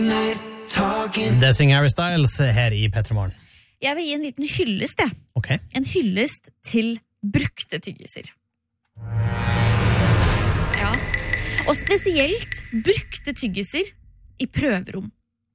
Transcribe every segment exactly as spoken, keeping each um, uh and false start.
Det synger Harry Styles her i Petremorgen. Jeg vil gi en liten hyllest, jeg. Ok. En hyllest til brukte tyggiser. Ja. Og spesielt brukte tyggiser i prøverom.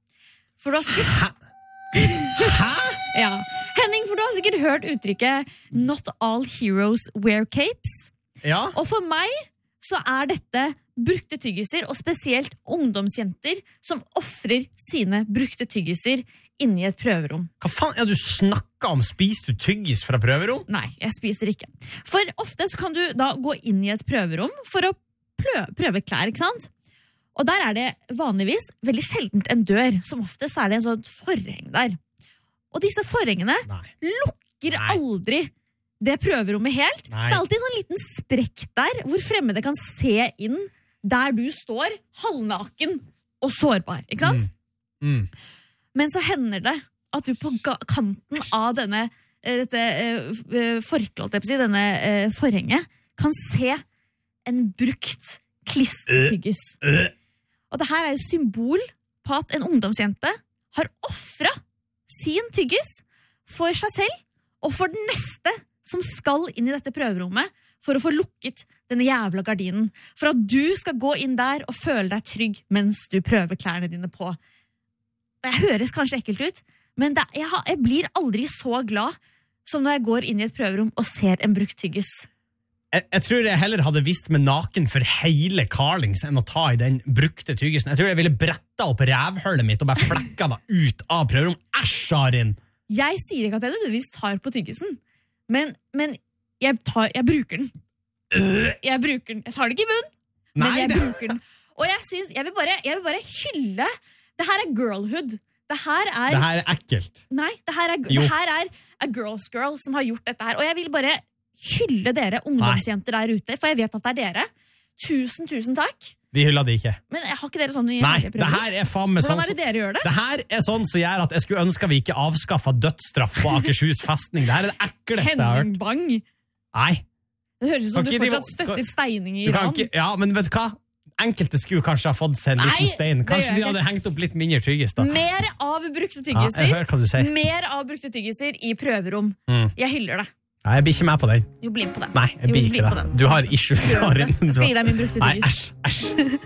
For du har sikkert... Hæ? Hæ? Ja. Henning, for du har sikkert hørt uttrykket Not all heroes wear capes. Ja. Og for meg så er dette brukte tyggiser, og spesielt ungdomsjenter som offrer sine brukte tyggiser inni et prøverom. Hva faen er du snakket om? Spiser du tyggis fra prøverom? Nei, jeg spiser ikke. For ofte så kan du da gå inn i et prøverom for å prøve, prøve klær, ikke sant? Og der er det vanligvis veldig sjeldent en dør. Som ofte så er det en sånn forheng der. Og disse forhengene Nei. lukker Nei. aldri det prøverommet helt. Nei. Så det er alltid en sånn liten sprekk der, hvor fremmede kan se inn der du står, halvnaken og sårbar, ikke sant? Mm. Mm. Men så hender det at du på ga- kanten av denne, eh, dette eh, forkleet, si, denne eh, forhenget, kan se en brukt klistertyggis. Øh. Og det her er et symbol på at en ungdomsjente har offret sin tyggis for seg selv og for den neste som skal inn i dette prøverommet for å få lukket denne jævla gardinen. For at du skal gå inn der og føle deg trygg mens du prøver klærne dine på. Det høres kanskje ekkelt ut, men det, jeg, har, jeg blir aldri så glad som når jeg går inn i et prøverom og ser en brukt tyggis. Jeg, jeg tror jeg heller hadde visst meg naken for hele Carlings enn å ta i den brukte tyggisen. Jeg tror jeg ville bretta opp rævhøllet mitt og bare flekka det ut av prøverom. Æsj, Arin! Jeg sier ikke at jeg nødvendigvis tar på tyggisen, men, men jeg, tar, jeg bruker den. Øh. Jeg bruker den. Jeg tar det ikke i munnen, men Nei, jeg det- bruker den. Og jeg, synes, jeg, vil bare, jeg vil bare hylle. Det her er girlhood. Det her er... Det her er ekkelt. Nei, det her er, Jo. det her er a girl's girl som har gjort dette her. Og jeg vil bare hylle dere ungdomsjenter der ute, for jeg vet at det er dere. Tusen, tusen takk. Vi hyller det ikke. Men jeg har ikke dere sånn i Nei, vanlige det prøver? her er faen med Hvordan sånn er det dere gjør det? Det her er sånn som gjør at jeg skulle ønske vi ikke avskaffet dødsstraff på Akershus festning. Det her er det ekleste jeg har hørt. Henning Bang. Nei, Det høres ut som Kan du ikke de- fortsatt støtter steining i du kan Iran. ikke, ja, men vet du hva? Enkelte skulle kanskje ha fått seg en Nei, liten stein. det Kanskje gjør de jeg hadde hengt opp litt mindre tyggis da. Mer av brukte Ja, tyggiser. jeg hører hva du sier. Mer av brukte tyggiser i prøverom. Mm. Jeg hyller det. Nei, jeg blir ikke med på den. Jo, bli med på den. Nei, jeg Jo, blir bli ikke på det. den. Du har issues, Prøv det. Arin. Jeg skal gi deg min brukte Nei, tyggis. æsj, æsj.